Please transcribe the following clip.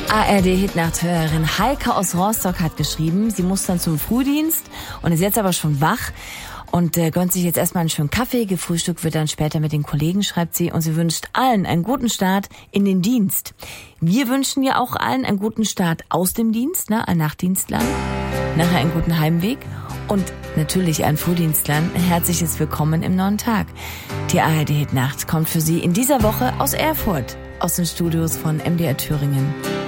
ARD-Hitnacht-Hörerin Heike aus Rostock hat geschrieben, sie muss dann zum Frühdienst und ist jetzt aber schon wach und gönnt sich jetzt erstmal einen schönen Kaffee. Gefrühstückt wird dann später mit den Kollegen, schreibt sie. Und sie wünscht allen einen guten Start in den Dienst. Wir wünschen ja auch allen einen guten Start aus dem Dienst, ein Nachtdienstlern. Nachher einen guten Heimweg. Und natürlich allen Frühdienstlern ein herzliches Willkommen im neuen Tag. Die ARD-Hitnacht kommt für Sie in dieser Woche aus Erfurt, aus den Studios von MDR Thüringen.